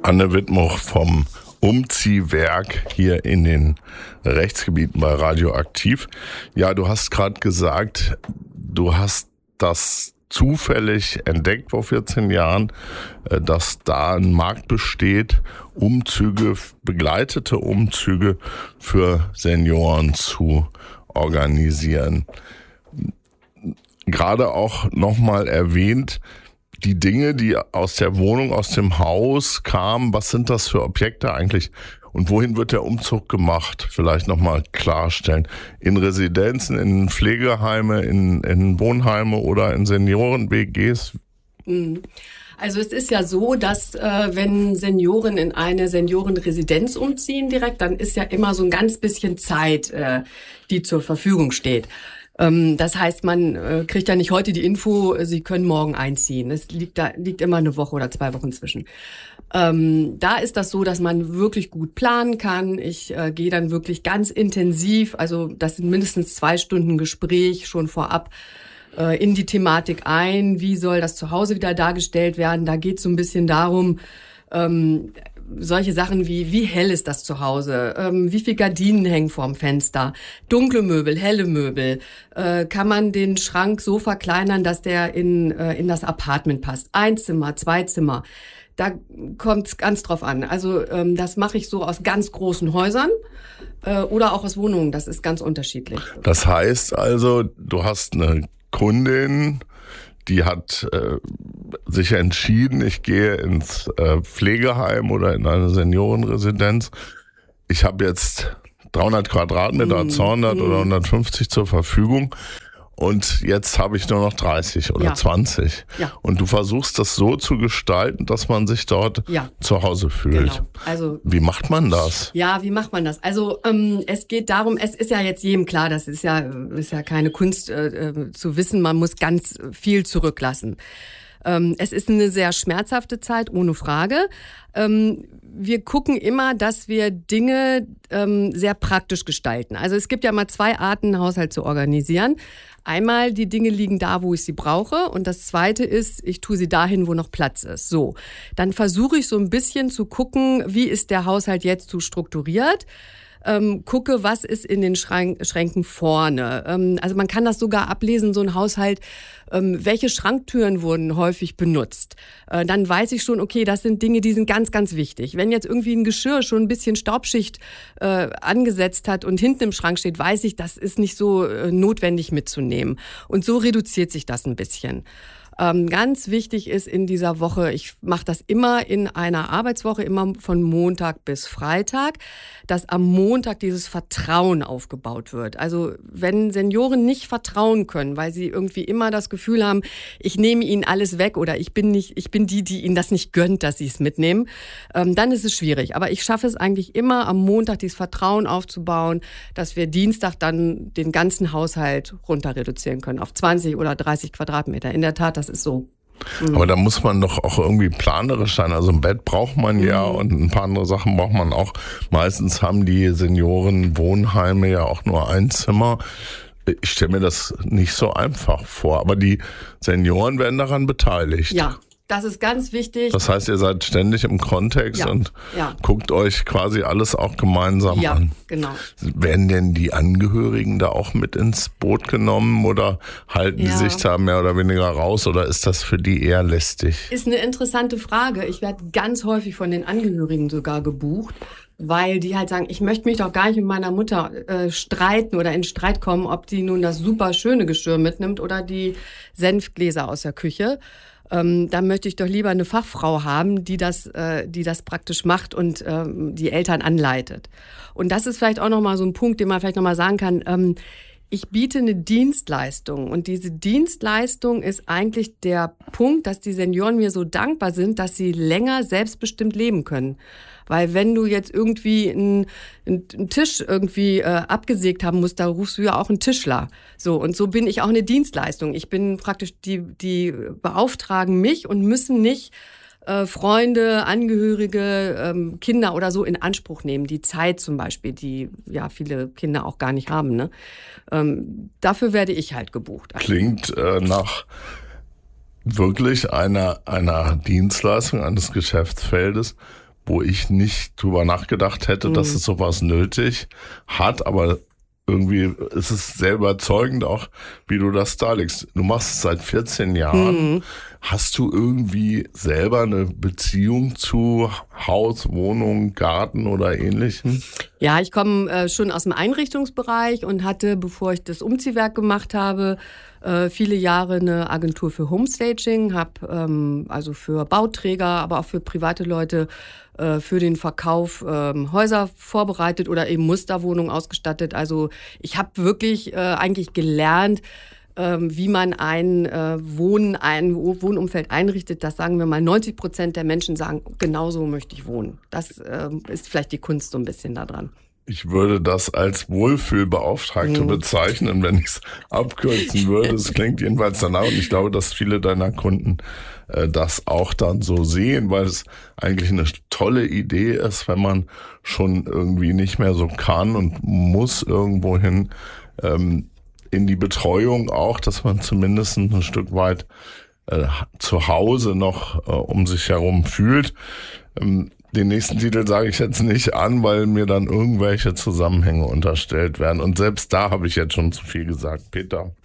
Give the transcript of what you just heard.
Anne Wittmoch vom Umziehwerk hier in den Rechtsgebieten bei Radioaktiv. Ja, du hast gerade gesagt, du hast das zufällig entdeckt vor 14 Jahren, dass da ein Markt besteht, Umzüge, begleitete Umzüge für Senioren zu organisieren. Gerade auch nochmal erwähnt, die Dinge, die aus der Wohnung, aus dem Haus kamen, was sind das für Objekte eigentlich? Und wohin wird der Umzug gemacht? Vielleicht nochmal klarstellen. In Residenzen, in Pflegeheime, in Wohnheime oder in Senioren-WGs? Also es ist ja so, dass wenn Senioren in eine Seniorenresidenz umziehen direkt, dann ist ja immer so ein ganz bisschen Zeit, die zur Verfügung steht. Das heißt, man kriegt ja nicht heute die Info, Sie können morgen einziehen. Es liegt immer eine Woche oder 2 Wochen zwischen. Da ist das so, dass man wirklich gut planen kann. Ich gehe dann wirklich ganz intensiv, also das sind mindestens 2 Stunden Gespräch schon vorab, in die Thematik ein. Wie soll das Zuhause wieder dargestellt werden? Da geht es so ein bisschen darum, solche Sachen wie hell ist das Zuhause, wie viel Gardinen hängen vorm Fenster, dunkle Möbel, helle Möbel, kann man den Schrank so verkleinern, dass der in das Apartment passt, 1 Zimmer, 2 Zimmer, da kommt es ganz drauf an. Also das mache ich so aus ganz großen Häusern oder auch aus Wohnungen, das ist ganz unterschiedlich. Das heißt also, du hast eine Kundin, die hat sich entschieden, ich gehe ins Pflegeheim oder in eine Seniorenresidenz. Ich habe jetzt 300 Quadratmeter, 200 oder 150 zur Verfügung und jetzt habe ich nur noch 30 oder 20. Ja. Und du versuchst das so zu gestalten, dass man sich dort zu Hause fühlt. Genau. Also, wie macht man das? Ja, wie macht man das? Also es geht darum, es ist ja jetzt jedem klar, das ist ja keine Kunst zu wissen, man muss ganz viel zurücklassen. Es ist eine sehr schmerzhafte Zeit, ohne Frage. Wir gucken immer, dass wir Dinge sehr praktisch gestalten. Also es gibt ja mal 2 Arten, einen Haushalt zu organisieren. Einmal, die Dinge liegen da, wo ich sie brauche. Und das Zweite ist, ich tue sie dahin, wo noch Platz ist. So, dann versuche ich so ein bisschen zu gucken, wie ist der Haushalt jetzt so strukturiert. Gucke, was ist in den Schränken vorne. Also man kann das sogar ablesen, so ein Haushalt, welche Schranktüren wurden häufig benutzt. Dann weiß ich schon, okay, das sind Dinge, die sind ganz, ganz wichtig. Wenn jetzt irgendwie ein Geschirr schon ein bisschen Staubschicht angesetzt hat und hinten im Schrank steht, weiß ich, das ist nicht so notwendig mitzunehmen. Und so reduziert sich das ein bisschen. Ganz wichtig ist in dieser Woche, ich mache das immer in einer Arbeitswoche, immer von Montag bis Freitag, dass am Montag dieses Vertrauen aufgebaut wird. Also wenn Senioren nicht vertrauen können, weil sie irgendwie immer das Gefühl haben, ich nehme ihnen alles weg oder ich bin die ihnen das nicht gönnt, dass sie es mitnehmen, dann ist es schwierig. Aber ich schaffe es eigentlich immer am Montag, dieses Vertrauen aufzubauen, dass wir Dienstag dann den ganzen Haushalt runter reduzieren können auf 20 oder 30 Quadratmeter. In der Tat, das ist so. Aber da muss man doch auch irgendwie planerisch sein. Also ein Bett braucht man ja und ein paar andere Sachen braucht man auch. Meistens haben die Seniorenwohnheime ja auch nur ein Zimmer. Ich stelle mir das nicht so einfach vor. Aber die Senioren werden daran beteiligt. Ja. Das ist ganz wichtig. Das heißt, ihr seid ständig im Kontext und guckt euch quasi alles auch gemeinsam an. Ja, genau. Werden denn die Angehörigen da auch mit ins Boot genommen oder halten die sich da mehr oder weniger raus oder ist das für die eher lästig? Ist eine interessante Frage. Ich werde ganz häufig von den Angehörigen sogar gebucht, weil die halt sagen, ich möchte mich doch gar nicht mit meiner Mutter streiten oder in Streit kommen, ob die nun das super schöne Geschirr mitnimmt oder die Senfgläser aus der Küche. Da möchte ich doch lieber eine Fachfrau haben, die das praktisch macht und die Eltern anleitet. Und das ist vielleicht auch nochmal so ein Punkt, den man vielleicht nochmal sagen kann. Ich biete eine Dienstleistung und diese Dienstleistung ist eigentlich der Punkt, dass die Senioren mir so dankbar sind, dass sie länger selbstbestimmt leben können. Weil wenn du jetzt irgendwie einen Tisch irgendwie abgesägt haben musst, da rufst du ja auch einen Tischler. So, und so bin ich auch eine Dienstleistung. Ich bin praktisch, die beauftragen mich und müssen nicht Freunde, Angehörige, Kinder oder so in Anspruch nehmen. Die Zeit zum Beispiel, die ja viele Kinder auch gar nicht haben. Ne? Dafür werde ich halt gebucht. Klingt nach wirklich einer Dienstleistung, eines Geschäftsfeldes, wo ich nicht drüber nachgedacht hätte, dass es sowas nötig hat, aber irgendwie ist es sehr überzeugend auch, wie du das darlegst. Du machst es seit 14 Jahren. Hast du irgendwie selber eine Beziehung zu Haus, Wohnung, Garten oder Ähnlichem? Ja, ich komme schon aus dem Einrichtungsbereich und hatte, bevor ich das Umziehwerk gemacht habe, viele Jahre eine Agentur für Homestaging, habe also für Bauträger, aber auch für private Leute für den Verkauf Häuser vorbereitet oder eben Musterwohnungen ausgestattet. Also ich habe wirklich eigentlich gelernt, wie man ein Wohnumfeld einrichtet, das sagen wir mal 90% der Menschen sagen, genau so möchte ich wohnen. Das ist vielleicht die Kunst so ein bisschen da dran. Ich würde das als Wohlfühlbeauftragte bezeichnen, wenn ich es abkürzen würde. Es klingt jedenfalls danach und ich glaube, dass viele deiner Kunden das auch dann so sehen, weil es eigentlich eine tolle Idee ist, wenn man schon irgendwie nicht mehr so kann und muss irgendwo hin, in die Betreuung auch, dass man zumindest ein Stück weit zu Hause noch um sich herum fühlt. Den nächsten Titel sage ich jetzt nicht an, weil mir dann irgendwelche Zusammenhänge unterstellt werden. Und selbst da habe ich jetzt schon zu viel gesagt, Peter.